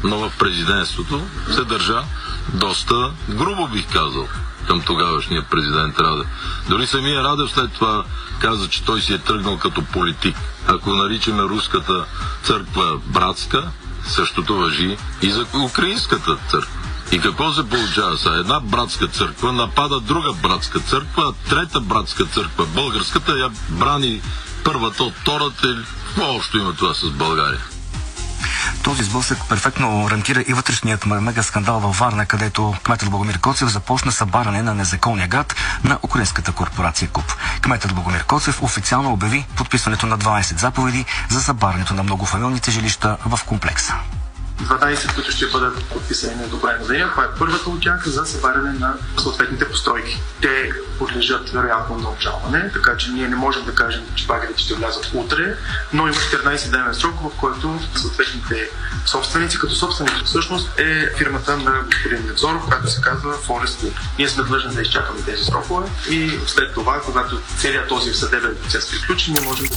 но в президентството се държа доста грубо, бих казал, към тогавашния президент Радев. Дори самия Радев след това каза, че той си е тръгнал като политик. Ако наричаме руската църква братска, същото важи и за украинската църква. И какво се получава сега? Една братска църква напада друга братска църква, а трета братска църква, българската, я брани първата от втората. Какво общо има това с България? Този сблъсък перфектно рамкира и вътрешният мега скандал във Варна, където кметът Богомир Коцев започна събаряне на незаконния град на украинската корпорация КУП. Кметът Богомир Коцев официално обяви подписването на 20 заповеди за събарянето на многофамилните жилища в комплекса. 12, които ще бъдат подписани на одобрено деня. Това е първата от тях за събаряне на съответните постройки. Те подлежат вероятно на обжалване, така че ние не можем да кажем, че багерите ще влязат утре, но има 14-дневен срок, в който съответните собственици, като собственик всъщност е фирмата на господин Невзоров, която се казва Forest Group. Ние сме длъжни да изчакаме тези срокове и след това, когато целият този съдебен процес приключи, ние можем